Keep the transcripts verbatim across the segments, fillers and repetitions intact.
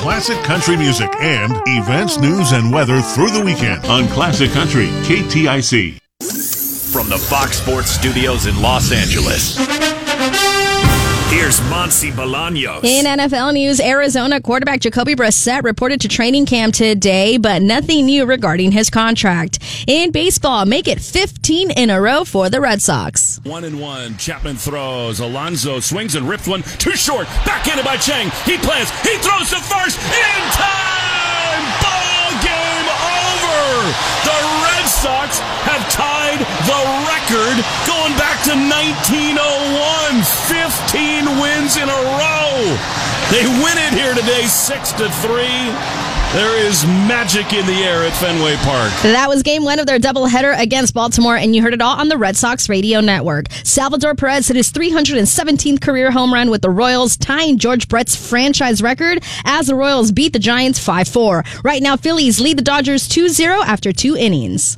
classic country music and events, news, and weather through the weekend on Classic Country K T I C. From the Fox Sports Studios in Los Angeles, here's Monsi Bolaños. In N F L news, Arizona quarterback Jacoby Brissett reported to training camp today, but nothing new regarding his contract. In baseball, make it fifteen in a row for the Red Sox. One and one. Chapman throws. Alonso swings and ripped one too short. Backhanded by Chang. He plants. He throws to first. In time. Ball game over. The Red Sox have tied the record going back to nineteen oh one. fifteen wins in a row. They win it here today, six to three. There is magic in the air at Fenway Park. That was game one of their doubleheader against Baltimore, and you heard it all on the Red Sox radio network. Salvador Perez hit his three hundred seventeenth career home run with the Royals, tying George Brett's franchise record as the Royals beat the Giants five four. Right now, Phillies lead the Dodgers two zero after two innings.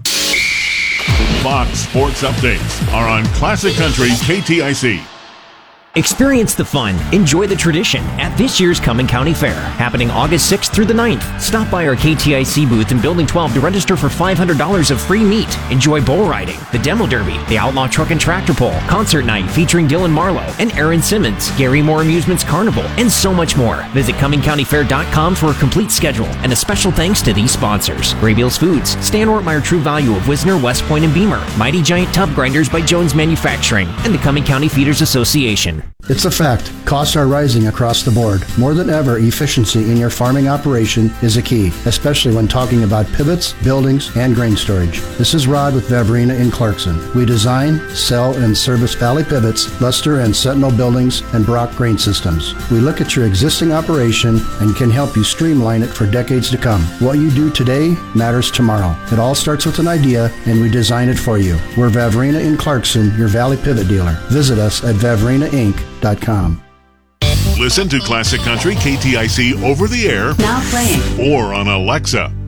Fox Sports Updates are on Classic Country K T I C. Experience the fun, enjoy the tradition at this year's Cumming County Fair, happening August sixth through the ninth. Stop by our K T I C booth in Building twelve to register for five hundred dollars of free meat. Enjoy bull riding, the demo derby, the outlaw truck and tractor pull, concert night featuring Dylan Marlowe and Aaron Simmons, Gary Moore Amusements Carnival, and so much more. Visit Cumming County Fair dot com for a complete schedule, and a special thanks to these sponsors: Graybeals Foods, Stan Ortmeyer True Value of Wisner, West Point, and Beamer, Mighty Giant Tub Grinders by Jones Manufacturing, and the Cumming County Feeders Association. It's a fact. Costs are rising across the board. More than ever, efficiency in your farming operation is a key, especially when talking about pivots, buildings, and grain storage. This is Rod with Vavrina in Clarkson. We design, sell, and service Valley Pivots, Luster and Sentinel buildings, and Brock grain systems. We look at your existing operation and can help you streamline it for decades to come. What you do today matters tomorrow. It all starts with an idea, and we design it for you. We're Vavrina in Clarkson, your Valley Pivot dealer. Visit us at vavrina inc dot com. Listen to Classic Country K T I C over the air Now playing. or on Alexa.